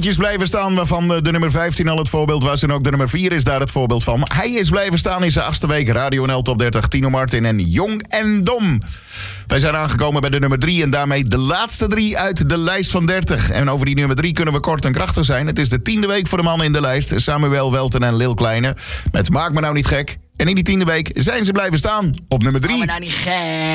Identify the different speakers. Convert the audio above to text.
Speaker 1: liedjes blijven staan waarvan de nummer 15 al het voorbeeld was. En ook de nummer 4 is daar het voorbeeld van. Hij is blijven staan in zijn 8e week. Radio NL Top 30, Tino Martin en Jong en Dom. Wij zijn aangekomen bij de nummer 3 en daarmee de laatste 3 uit de lijst van 30. En over die nummer 3 kunnen we kort en krachtig zijn. Het is de 10e week voor de mannen in de lijst. Samuel Welten en Lil Kleine. Met Maak me nou niet gek. En in die 10e week zijn ze blijven staan op nummer 3.
Speaker 2: Maak me nou niet gek.